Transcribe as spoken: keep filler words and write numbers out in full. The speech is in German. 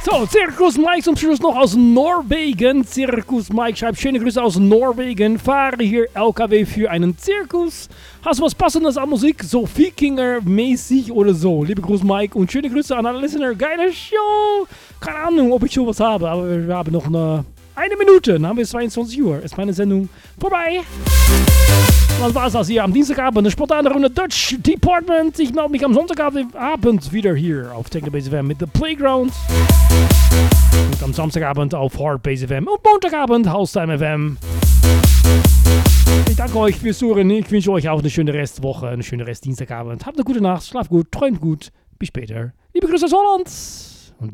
So, Circus Mike zum Schluss noch aus Norwegen. Circus Mike schreibt schöne Grüße aus Norwegen. Fahre hier L K W für einen Zirkus. Hast du was Passendes an Musik? So Vikinger-mäßig oder so. Liebe Grüße Mike und schöne Grüße an alle Listener. Geile Show. Keine Ahnung, ob ich schon was habe, aber wir haben noch eine, eine Minute. Dann haben wir zweiundzwanzig Uhr. Ist meine Sendung vorbei. Was war das hier am Dienstagabend? Eine spontane Runde Dutch Department. Ich melde mich am Sonntagabend wieder hier auf Technobase F M mit The Playground. Und am Samstagabend auf Hardbase F M. Und Montagabend Haustime F M. Ich danke euch fürs Zuhören. Ich wünsche euch auch eine schöne Restwoche, eine schöne Rest Dienstagabend. Habt eine gute Nacht, schlaft gut, träumt gut. Bis später. Liebe Grüße aus Holland.